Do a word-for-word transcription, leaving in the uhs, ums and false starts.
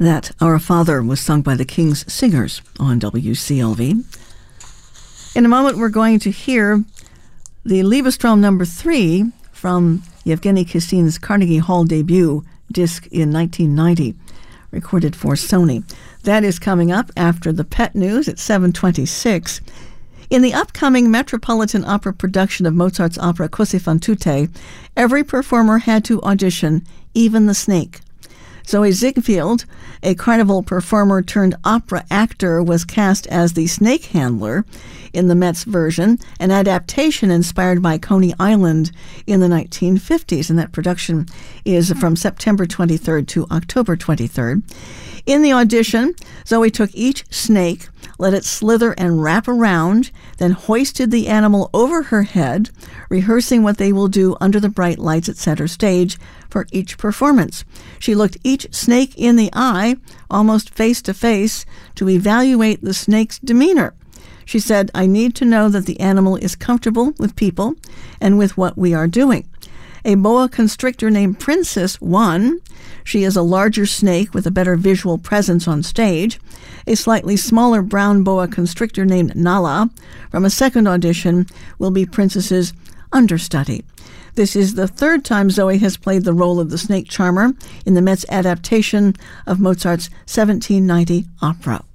That Our Father was sung by the King's Singers on W C L V. In a moment, we're going to hear the Liebestrom number three from Yevgeny Kissin's Carnegie Hall debut disc in nineteen ninety, recorded for Sony. That is coming up after the Pet News at seven twenty-six. In the upcoming Metropolitan Opera production of Mozart's opera Così fan tutte, every performer had to audition, even the snake. Zoe Ziegfeld, a carnival performer turned opera actor, was cast as the snake handler in the Met's version, an adaptation inspired by Coney Island in the nineteen fifties, and that production is from September twenty-third to October twenty-third. In the audition, Zoe took each snake, let it slither and wrap around, then hoisted the animal over her head, rehearsing what they will do under the bright lights at center stage for each performance. She looked each snake in the eye, almost face to face, to evaluate the snake's demeanor. She said, "I need to know that the animal is comfortable with people and with what we are doing." A boa constrictor named Princess won. She is a larger snake with a better visual presence on stage. A slightly smaller brown boa constrictor named Nala from a second audition will be Princess's understudy. This is the third time Zoe has played the role of the snake charmer in the Met's adaptation of Mozart's seventeen ninety opera.